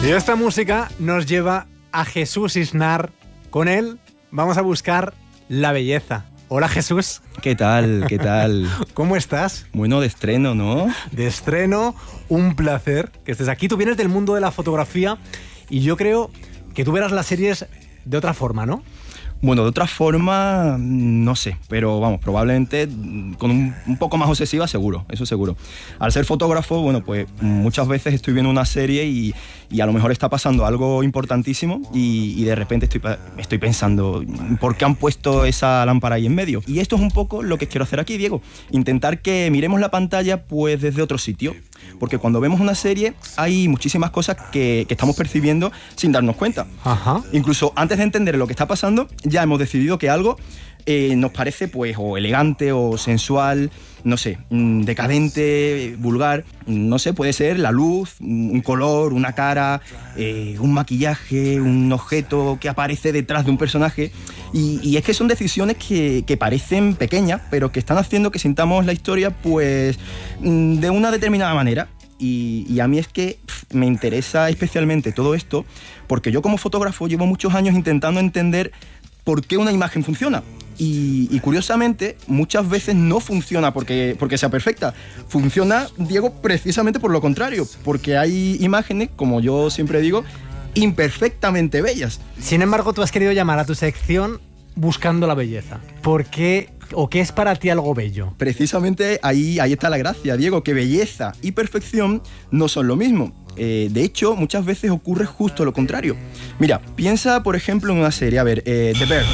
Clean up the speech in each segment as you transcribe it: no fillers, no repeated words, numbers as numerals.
Y esta música nos lleva a Jesús Isnar. Con él vamos a buscar la belleza. Hola, Jesús. ¿Qué tal? ¿Qué tal? ¿Cómo estás? Bueno, de estreno, ¿no? De estreno, un placer que estés aquí. Tú vienes del mundo de la fotografía y yo creo que tú verás las series de otra forma, ¿no? Bueno, de otra forma, no sé, pero vamos, probablemente con un poco más obsesiva, seguro, eso seguro. Al ser fotógrafo, bueno, pues muchas veces estoy viendo una serie y a lo mejor está pasando algo importantísimo y de repente estoy pensando, ¿por qué han puesto esa lámpara ahí en medio? Y esto es un poco lo que quiero hacer aquí, Diego, intentar que miremos la pantalla pues desde otro sitio. Porque cuando vemos una serie hay muchísimas cosas que estamos percibiendo sin darnos cuenta. Ajá. Incluso antes de entender lo que está pasando, ya hemos decidido que algo nos parece pues o elegante o sensual, no sé, decadente, vulgar. No sé, puede ser la luz, un color, una cara, un maquillaje, un objeto que aparece detrás de un personaje. Y es que son decisiones que parecen pequeñas, pero que están haciendo que sintamos la historia pues de una determinada manera. Y a mí es que me interesa especialmente todo esto porque yo como fotógrafo llevo muchos años intentando entender por qué una imagen funciona. Y curiosamente, muchas veces no funciona porque sea perfecta. Funciona, Diego, precisamente por lo contrario, porque hay imágenes, como yo siempre digo, imperfectamente bellas. Sin embargo, tú has querido llamar a tu sección Buscando la belleza. ¿Por qué o qué es para ti algo bello? Precisamente ahí está la gracia, Diego, que belleza y perfección no son lo mismo. De hecho, muchas veces ocurre justo lo contrario. Mira, piensa, por ejemplo, en una serie, a ver, The Bear.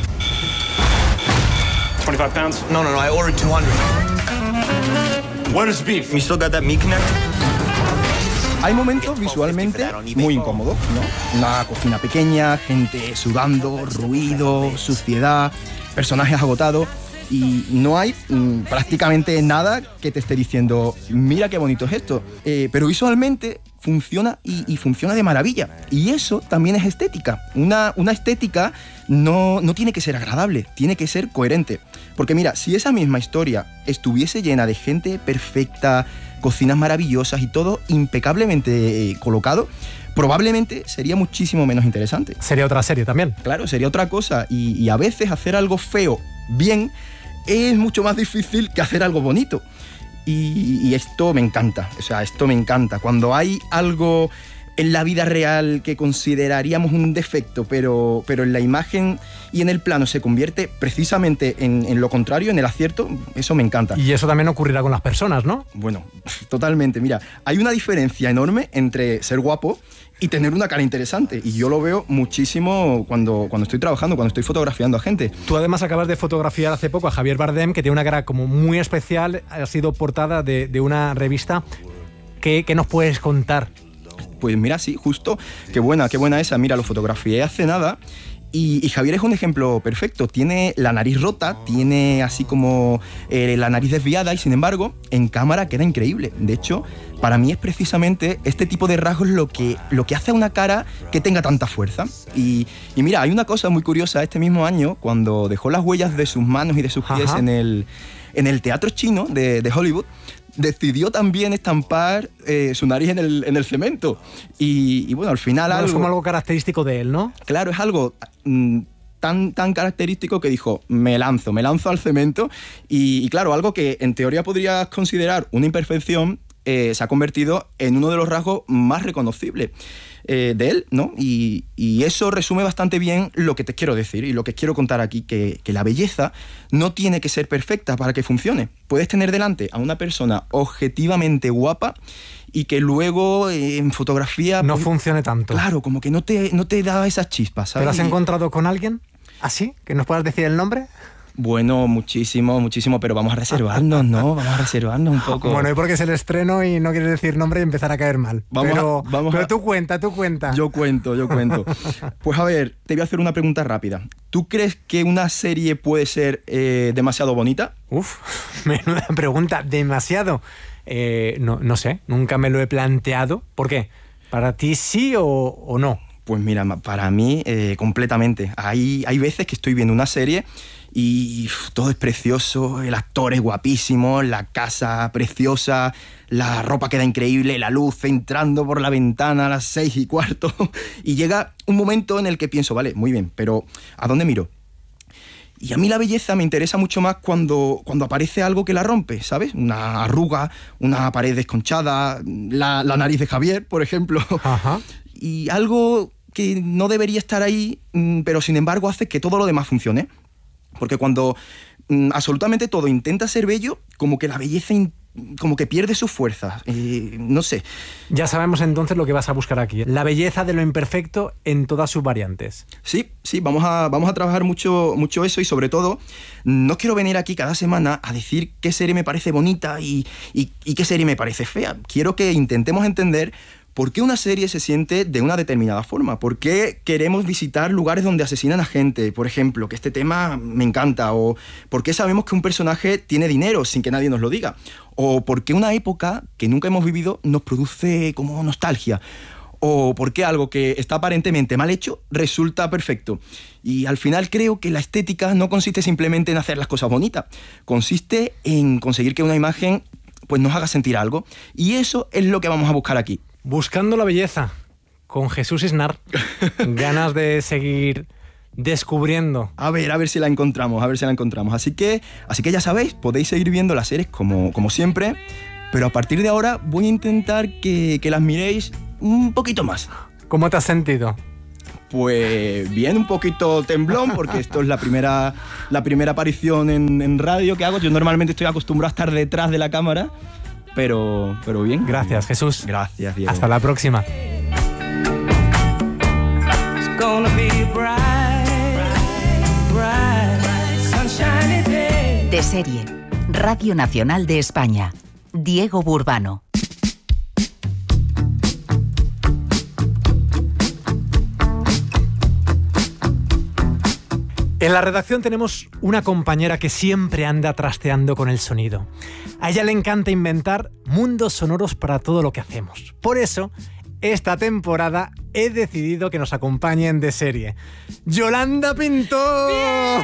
25 pounds? No, I ordered 200. Where's beef? We still got that meat connect? Hay momentos visualmente muy incómodos, ¿no? Una cocina pequeña, gente sudando, ruido, suciedad, personajes agotados y no hay prácticamente nada que te esté diciendo mira qué bonito es esto. Pero visualmente funciona y funciona de maravilla. Y eso también es estética. Una estética no tiene que ser agradable, tiene que ser coherente. Porque mira, si esa misma historia estuviese llena de gente perfecta, cocinas maravillosas y todo impecablemente colocado, probablemente sería muchísimo menos interesante. Sería otra serie también. Claro, sería otra cosa. Y a veces hacer algo feo bien es mucho más difícil que hacer algo bonito. Y esto me encanta, o sea, esto me encanta. Cuando hay algo en la vida real que consideraríamos un defecto, pero en la imagen y en el plano se convierte precisamente en lo contrario, en el acierto, eso me encanta. Y eso también ocurrirá con las personas, ¿no? Bueno, totalmente. Mira, hay una diferencia enorme entre ser guapo y tener una cara interesante. Y yo lo veo muchísimo cuando estoy trabajando, cuando estoy fotografiando a gente. Tú además acabas de fotografiar hace poco a Javier Bardem, que tiene una cara como muy especial. Ha sido portada de una revista. ¿Qué nos puedes contar? Pues mira, sí, justo. Qué buena esa. Mira, lo fotografié hace nada. Y Javier es un ejemplo perfecto. Tiene la nariz rota, tiene así como la nariz desviada y sin embargo en cámara queda increíble. De hecho, para mí es precisamente este tipo de rasgos lo que hace a una cara que tenga tanta fuerza. Y mira, hay una cosa muy curiosa. Este mismo año, cuando dejó las huellas de sus manos y de sus pies en el teatro chino de Hollywood, decidió también estampar su nariz en el cemento. Y bueno, al final es como algo característico de él, ¿no? Claro, es algo tan característico que dijo, me lanzo al cemento. Y claro, algo que en teoría podrías considerar una imperfección, se ha convertido en uno de los rasgos más reconocibles de él, ¿no? Y eso resume bastante bien lo que te quiero decir y lo que quiero contar aquí, que la belleza no tiene que ser perfecta para que funcione. Puedes tener delante a una persona objetivamente guapa y que luego en fotografía no funcione tanto. Claro, como que no te da esas chispas, ¿sabes? ¿Te lo has encontrado con alguien así? ¿Que nos puedas decir el nombre? Bueno, muchísimo, pero vamos a reservarnos, ¿no? Vamos a reservarnos un poco. Bueno, y porque es el estreno y no quieres decir nombre y empezar a caer mal. Pero tú cuenta. Yo cuento. Pues a ver, te voy a hacer una pregunta rápida. ¿Tú crees que una serie puede ser demasiado bonita? Uf, menuda pregunta, demasiado. No sé, nunca me lo he planteado. ¿Por qué? ¿Para ti sí o no? Pues mira, para mí completamente. Hay veces que estoy viendo una serie y todo es precioso, el actor es guapísimo, la casa preciosa, la ropa queda increíble, la luz entrando por la ventana a las 6:15 y llega un momento en el que pienso, vale, muy bien, pero ¿a dónde miro? Y a mí la belleza me interesa mucho más cuando aparece algo que la rompe, ¿sabes? Una arruga, una pared desconchada, la nariz de Javier, por ejemplo. Ajá. Y algo que no debería estar ahí, pero sin embargo hace que todo lo demás funcione. Porque cuando absolutamente todo intenta ser bello, como que la belleza como que pierde sus fuerzas. No sé. Ya sabemos entonces lo que vas a buscar aquí. La belleza de lo imperfecto en todas sus variantes. Sí, vamos a trabajar mucho eso y sobre todo no quiero venir aquí cada semana a decir qué serie me parece bonita y qué serie me parece fea. Quiero que intentemos entender ¿por qué una serie se siente de una determinada forma? ¿Por qué queremos visitar lugares donde asesinan a gente, por ejemplo? Que este tema me encanta. ¿O por qué sabemos que un personaje tiene dinero sin que nadie nos lo diga? ¿O por qué una época que nunca hemos vivido nos produce como nostalgia? ¿O por qué algo que está aparentemente mal hecho resulta perfecto? Y al final creo que la estética no consiste simplemente en hacer las cosas bonitas. Consiste en conseguir que una imagen pues, nos haga sentir algo. Y eso es lo que vamos a buscar aquí. Buscando la belleza, con Jesús Isnar. Ganas de seguir descubriendo. A ver si la encontramos, Así que ya sabéis, podéis seguir viendo las series como siempre, pero a partir de ahora voy a intentar que las miréis un poquito más. ¿Cómo te has sentido? Pues bien, un poquito temblón, porque esto es la primera aparición en radio que hago. Yo normalmente estoy acostumbrado a estar detrás de la cámara, pero bien. Gracias, Jesús. Gracias, Diego. Hasta la próxima. De serie, Radio Nacional de España. Diego Burbano. En la redacción tenemos una compañera que siempre anda trasteando con el sonido. A ella le encanta inventar mundos sonoros para todo lo que hacemos. Por eso, esta temporada he decidido que nos acompañen de serie. ¡Yolanda Pintor! ¡Bien!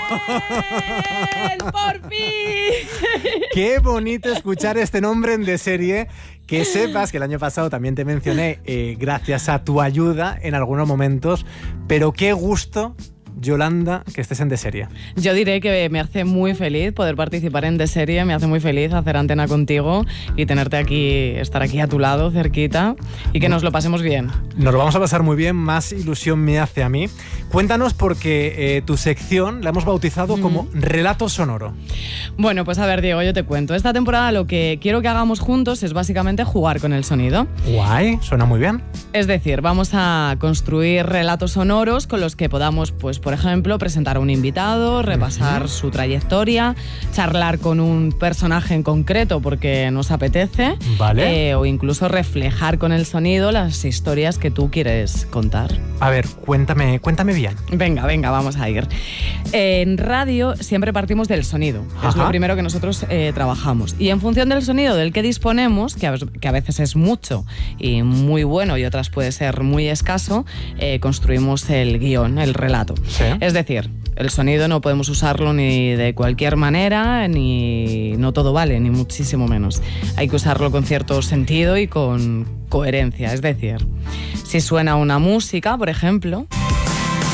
¡Por fin! Qué bonito escuchar este nombre en De Serie. Que sepas que el año pasado también te mencioné gracias a tu ayuda en algunos momentos, pero qué gusto, Yolanda, que estés en De Serie. Yo diré que me hace muy feliz poder participar en De Serie, me hace muy feliz hacer antena contigo y tenerte aquí, estar aquí a tu lado, cerquita, y que nos lo pasemos bien. Nos lo vamos a pasar muy bien, más ilusión me hace a mí. Cuéntanos, porque tu sección la hemos bautizado como Relato Sonoro. Bueno, pues a ver, Diego, yo te cuento. Esta temporada lo que quiero que hagamos juntos es básicamente jugar con el sonido. Guay, suena muy bien. Es decir, vamos a construir relatos sonoros con los que podamos, pues, por ejemplo, presentar a un invitado, repasar su trayectoria, charlar con un personaje en concreto porque nos apetece, vale. O incluso reflejar con el sonido las historias que tú quieres contar. A ver, cuéntame bien. Venga, vamos a ir. En radio siempre partimos del sonido. Ajá. Es lo primero que nosotros trabajamos. Y en función del sonido del que disponemos, que a veces es mucho y muy bueno y otras puede ser muy escaso, construimos el guión, el relato. Sí. Es decir, el sonido no podemos usarlo ni de cualquier manera, ni no todo vale, ni muchísimo menos. Hay que usarlo con cierto sentido y con coherencia. Es decir, si suena una música, por ejemplo,